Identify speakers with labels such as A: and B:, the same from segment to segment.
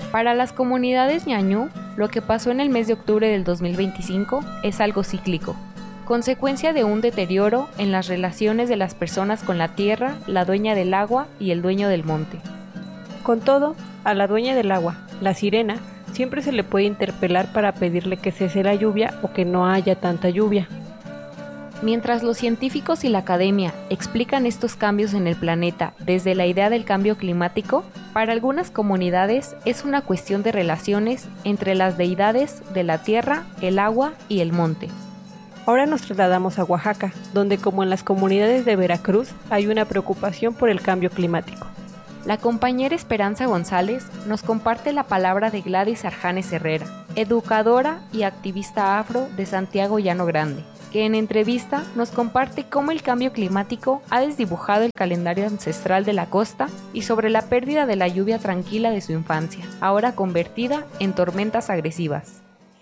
A: Para las comunidades ñañú, lo que pasó en el mes de octubre del 2025 es algo cíclico, consecuencia de un deterioro en las relaciones de las personas con la tierra, la dueña del agua y el dueño del monte.
B: Con todo, a la dueña del agua, la sirena, siempre se le puede interpelar para pedirle que cese la lluvia o que no haya tanta lluvia.
A: Mientras los científicos y la academia explican estos cambios en el planeta desde la idea del cambio climático, para algunas comunidades es una cuestión de relaciones entre las deidades de la tierra, el agua y el monte.
B: Ahora nos trasladamos a Oaxaca, donde como en las comunidades de Veracruz hay una preocupación por el cambio climático.
A: La compañera Esperanza González nos comparte la palabra de Gladys Arjanes Herrera, educadora y activista afro de Santiago Llano Grande, que en entrevista nos comparte cómo el cambio climático ha desdibujado el calendario ancestral de la costa y sobre la pérdida de la lluvia tranquila de su infancia, ahora convertida en tormentas agresivas.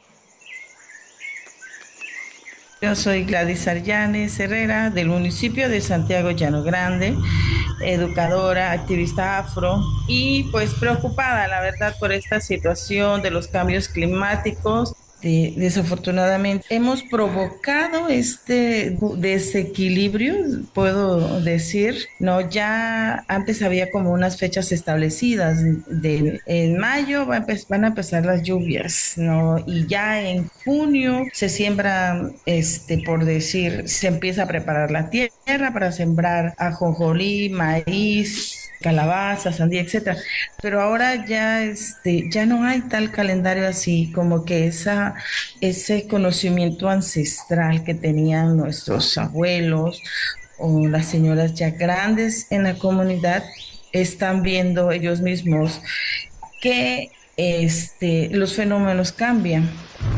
C: Yo soy Gladys Arjanes Herrera, del municipio de Santiago Llano Grande, educadora, activista afro y pues preocupada, la verdad, por esta situación de los cambios climáticos. Desafortunadamente hemos provocado este desequilibrio, puedo decir, no, ya antes había como unas fechas establecidas en mayo van a empezar las lluvias, no, y ya en junio se siembra, por decir, se empieza a preparar la tierra para sembrar ajonjolí, maíz, calabaza, sandía, etcétera. Pero ahora ya no hay tal calendario así, como que ese conocimiento ancestral que tenían nuestros abuelos o las señoras ya grandes en la comunidad, están viendo ellos mismos que los fenómenos cambian.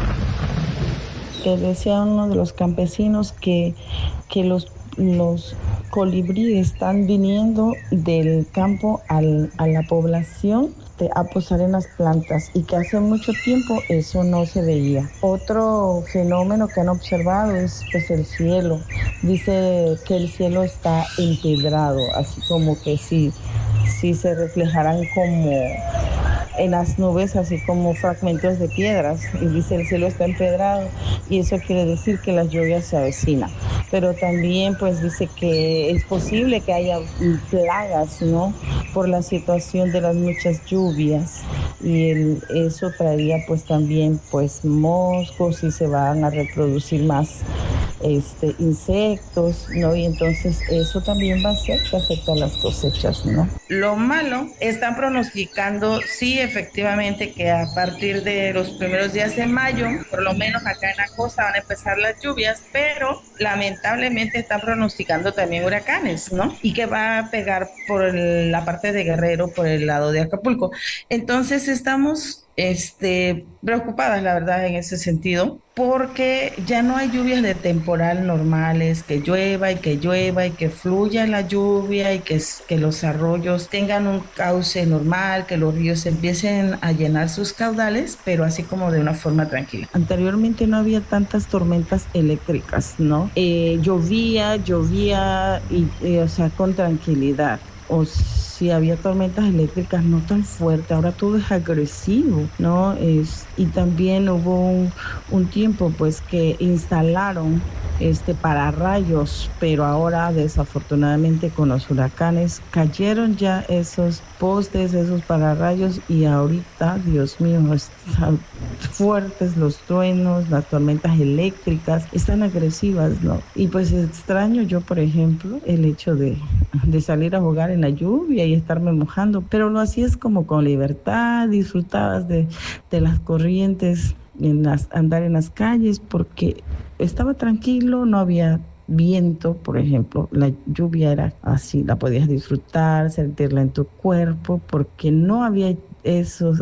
D: Que decía uno de los campesinos que los colibríes están viniendo del campo a la población a posar en las plantas y que hace mucho tiempo eso no se veía. Otro fenómeno que han observado es pues el cielo. Dice que el cielo está empedrado, así como que sí se reflejarán como en las nubes, así como fragmentos de piedras, y dice el cielo está empedrado y eso quiere decir que las lluvias se avecinan. Pero también pues dice que es posible que haya plagas, ¿no? Por la situación de las muchas lluvias y eso traería pues también pues moscos y se van a reproducir más insectos, ¿no? Y entonces eso también va a ser que afecta a las cosechas, ¿no?
C: Lo malo, están pronosticando, sí, efectivamente, que a partir de los primeros días de mayo, por lo menos acá en la costa van a empezar las lluvias, pero lamentablemente están pronosticando también huracanes, ¿no? Y que va a pegar por la parte de Guerrero, por el lado de Acapulco. Entonces estamos preocupadas, la verdad, en ese sentido, porque ya no hay lluvias de temporal normales, que llueva y que fluya la lluvia y que los arroyos tengan un cauce normal, que los ríos empiecen a llenar sus caudales, pero así como de una forma tranquila.
D: Anteriormente no había tantas tormentas eléctricas, ¿no? Llovía y o sea, con tranquilidad. O si había tormentas eléctricas no tan fuertes, ahora todo es agresivo, ¿no? Y también hubo un tiempo pues que instalaron pararrayos, pero ahora desafortunadamente con los huracanes cayeron ya esos postes, esos pararrayos y ahorita, Dios mío, están fuertes los truenos, las tormentas eléctricas, están agresivas, ¿no? Y pues extraño yo, por ejemplo, el hecho de salir a jugar en la lluvia y estarme mojando, pero lo hacías como con libertad, disfrutabas de las corrientes, andar en las calles porque estaba tranquilo, no había viento, por ejemplo, la lluvia era así, la podías disfrutar, sentirla en tu cuerpo porque no había esos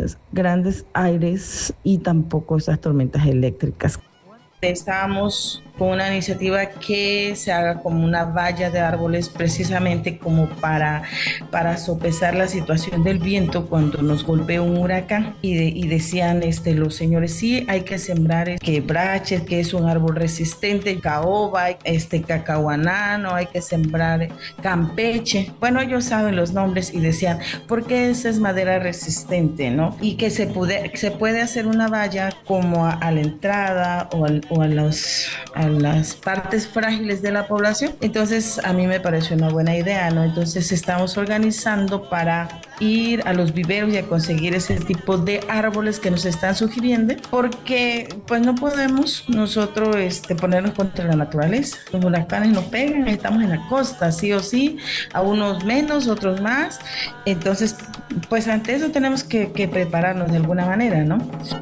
D: grandes aires y tampoco esas tormentas eléctricas.
C: Estábamos con una iniciativa que se haga como una valla de árboles precisamente como para sopesar la situación del viento cuando nos golpea un huracán y decían los señores, sí, hay que sembrar quebraches, que es un árbol resistente, caoba, cacahuanano, hay que sembrar campeche. Bueno, ellos saben los nombres y decían, porque esa es madera resistente, ¿no? Y que se puede hacer una valla como a la entrada o a las partes frágiles de la población. Entonces, a mí me pareció una buena idea, ¿no? Entonces, estamos organizando para ir a los viveros y a conseguir ese tipo de árboles que nos están sugiriendo, porque pues no podemos nosotros ponernos contra la naturaleza. Los huracanes nos pegan, estamos en la costa, sí o sí, a unos menos, otros más. Entonces, pues ante eso tenemos que prepararnos de alguna manera, ¿no?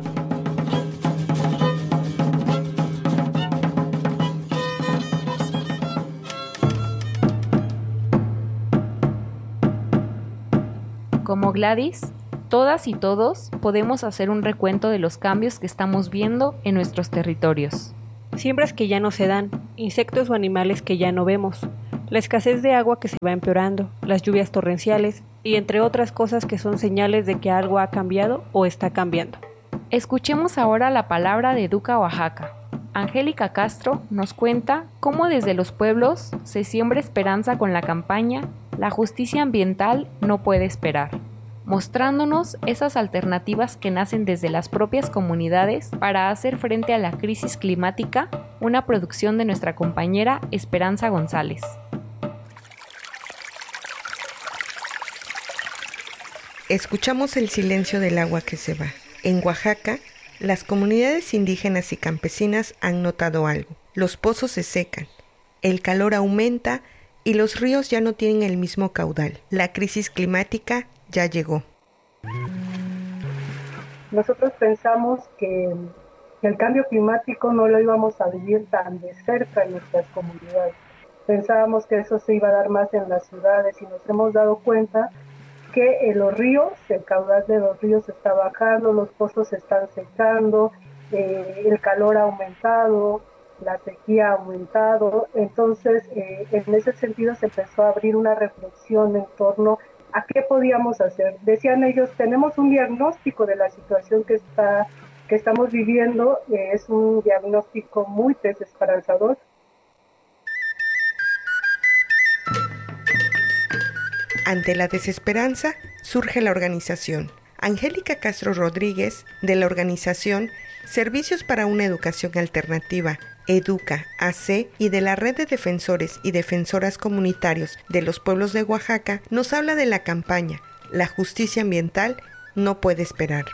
A: Como Gladys, todas y todos podemos hacer un recuento de los cambios que estamos viendo en nuestros territorios.
B: Siembras que ya no se dan, insectos o animales que ya no vemos, la escasez de agua que se va empeorando, las lluvias torrenciales y entre otras cosas que son señales de que algo ha cambiado o está cambiando.
A: Escuchemos ahora la palabra de Educa Oaxaca. Angélica Castro nos cuenta cómo desde los pueblos se siembra esperanza con la campaña La justicia ambiental no puede esperar, mostrándonos esas alternativas que nacen desde las propias comunidades para hacer frente a la crisis climática, una producción de nuestra compañera Esperanza González.
E: Escuchamos el silencio del agua que se va. En Oaxaca, las comunidades indígenas y campesinas han notado algo. Los pozos se secan, el calor aumenta y los ríos ya no tienen el mismo caudal. La crisis climática ya llegó.
F: Nosotros pensamos que el cambio climático no lo íbamos a vivir tan de cerca en nuestras comunidades. Pensábamos que eso se iba a dar más en las ciudades y nos hemos dado cuenta que en los ríos, el caudal de los ríos está bajando, los pozos se están secando, el calor ha aumentado, la sequía ha aumentado. Entonces, en ese sentido se empezó a abrir una reflexión en torno a qué podíamos hacer. Decían ellos, tenemos un diagnóstico de la situación que estamos viviendo, es un diagnóstico muy desesperanzador.
E: Ante la desesperanza, surge la organización. Angélica Castro Rodríguez, de la organización Servicios para una Educación Alternativa, Educa AC, y de la Red de Defensores y Defensoras Comunitarios de los Pueblos de Oaxaca, nos habla de la campaña La justicia ambiental no puede esperar.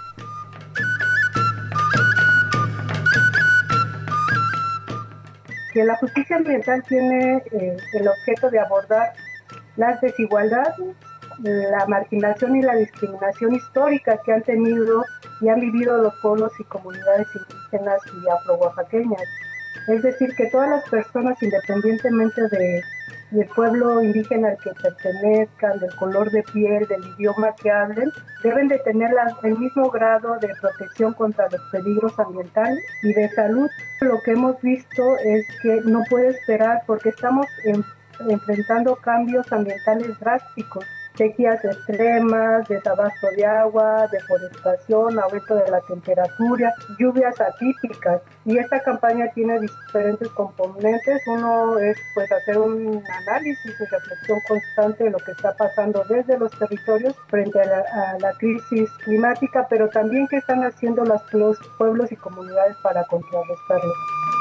F: Que la justicia ambiental tiene el objeto de abordar las desigualdades, la marginación y la discriminación histórica que han tenido y han vivido los pueblos y comunidades indígenas y afro-oaxaqueñas. Es decir, que todas las personas, independientemente del pueblo indígena al que pertenezcan, del color de piel, del idioma que hablen, deben de tener el mismo grado de protección contra los peligros ambientales y de salud. Lo que hemos visto es que no puede esperar porque estamos enfrentando cambios ambientales drásticos, sequías extremas, desabasto de agua, deforestación, aumento de la temperatura, lluvias atípicas. Y esta campaña tiene diferentes componentes. Uno es hacer un análisis y reflexión constante de lo que está pasando desde los territorios frente a la crisis climática, pero también qué están haciendo los pueblos y comunidades para contrarrestarlo.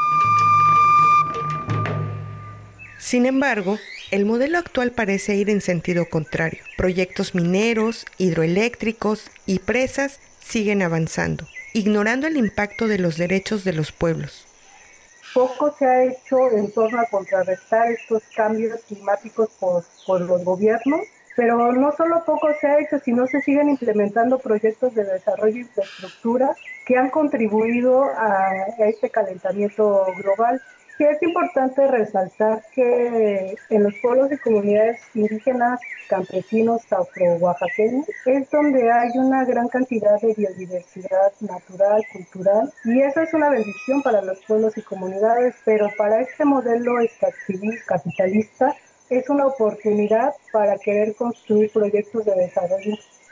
E: Sin embargo, el modelo actual parece ir en sentido contrario. Proyectos mineros, hidroeléctricos y presas siguen avanzando, ignorando el impacto de los derechos de los pueblos.
F: Poco se ha hecho en torno a contrarrestar estos cambios climáticos por los gobiernos, pero no solo poco se ha hecho, sino se siguen implementando proyectos de desarrollo de infraestructura que han contribuido a este calentamiento global. Sí, es importante resaltar que en los pueblos y comunidades indígenas, campesinos, afro-oaxaqueños, es donde hay una gran cantidad de biodiversidad natural, cultural, y eso es una bendición para los pueblos y comunidades, pero para este modelo extractivista, capitalista, es una oportunidad para querer construir proyectos de desarrollo.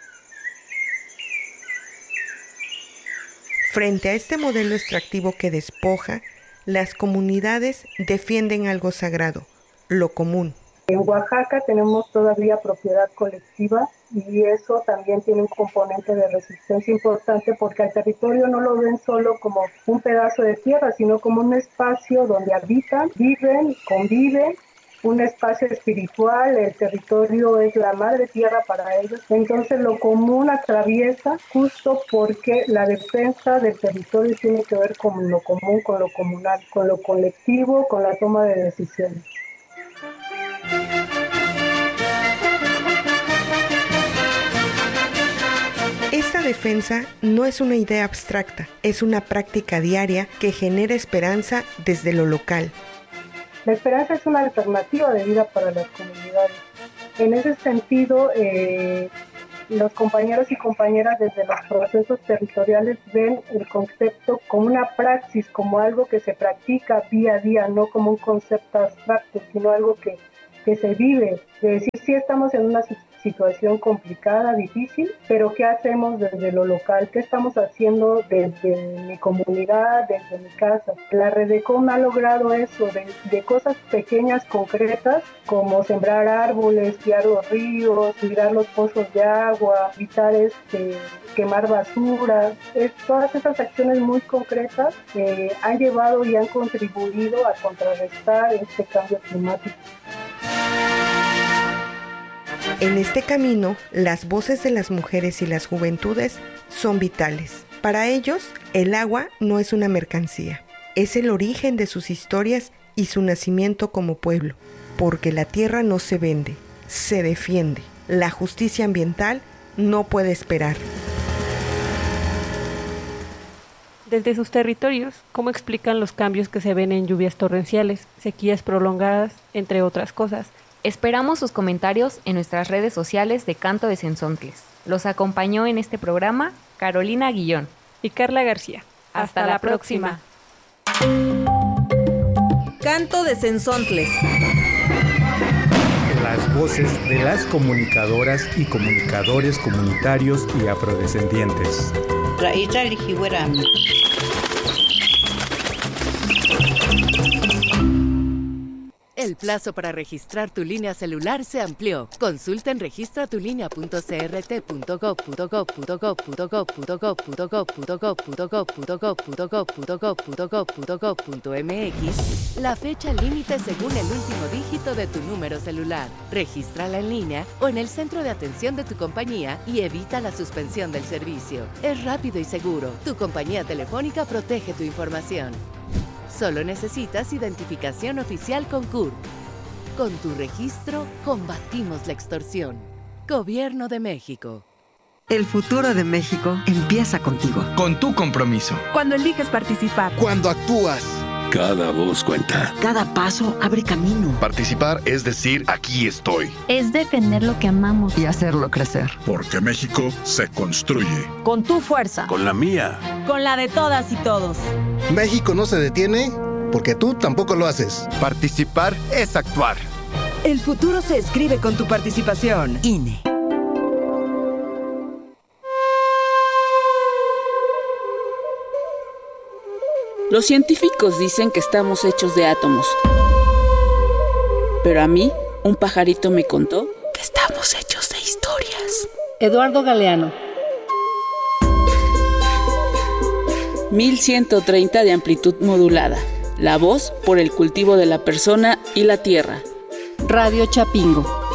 E: Frente a este modelo extractivo que despoja, las comunidades defienden algo sagrado, lo común.
F: En Oaxaca tenemos todavía propiedad colectiva y eso también tiene un componente de resistencia importante porque al territorio no lo ven solo como un pedazo de tierra, sino como un espacio donde habitan, viven, conviven, un espacio espiritual. El territorio es la madre tierra para ellos. Entonces lo común atraviesa justo porque la defensa del territorio tiene que ver con lo común, con lo comunal, con lo colectivo, con la toma de decisiones.
E: Esta defensa no es una idea abstracta, es una práctica diaria que genera esperanza desde lo local.
F: La esperanza es una alternativa de vida para las comunidades. En ese sentido, los compañeros y compañeras desde los procesos territoriales ven el concepto como una praxis, como algo que se practica día a día, no como un concepto abstracto, sino algo que se vive. Es decir, sí estamos en una situación complicada, difícil, pero ¿qué hacemos desde lo local? ¿Qué estamos haciendo desde mi comunidad, desde mi casa? La Redecom ha logrado eso, de cosas pequeñas, concretas, como sembrar árboles, guiar los ríos, cuidar los pozos de agua, evitar quemar basura. Todas esas acciones muy concretas han llevado y han contribuido a contrarrestar este cambio climático.
E: En este camino, las voces de las mujeres y las juventudes son vitales. Para ellos, el agua no es una mercancía, es el origen de sus historias y su nacimiento como pueblo, porque la tierra no se vende, se defiende. La justicia ambiental no puede esperar.
B: Desde sus territorios, ¿cómo explican los cambios que se ven en lluvias torrenciales, sequías prolongadas, entre otras cosas?
A: Esperamos sus comentarios en nuestras redes sociales de Canto de Zenzontles. Los acompañó en este programa Carolina Guillón
B: y Carla García.
A: Hasta la próxima.
G: Canto de Zenzontles.
H: Las voces de las comunicadoras y comunicadores comunitarios y afrodescendientes.
I: El plazo para registrar tu línea celular se amplió. Consulta en registratulinea.crt.gov.gov.gov.gov.gov.gov.gov.gov.gov.mx la fecha límite según el último dígito de tu número celular. Regístrala en línea o en el centro de atención de tu compañía y evita la suspensión del servicio. Es rápido y seguro. Tu compañía telefónica protege tu información. Solo necesitas identificación oficial con CURP. Con tu registro, combatimos la extorsión. Gobierno de México.
J: El futuro de México empieza contigo.
K: Con tu compromiso.
L: Cuando eliges participar.
K: Cuando actúas.
M: Cada voz cuenta.
J: Cada paso abre camino.
M: Participar es decir, aquí estoy.
N: Es defender lo que amamos.
J: Y hacerlo crecer.
M: Porque México se construye.
L: Con tu fuerza.
M: Con la mía.
L: Con la de todas y todos.
O: México no se detiene porque tú tampoco lo haces.
K: Participar es actuar.
G: El futuro se escribe con tu participación. INE.
P: Los científicos dicen que estamos hechos de átomos. Pero a mí, un pajarito me contó que estamos hechos de historias.
Q: Eduardo Galeano.
P: 1130 de amplitud modulada. La voz por el cultivo de la persona y la tierra.
Q: Radio Chapingo.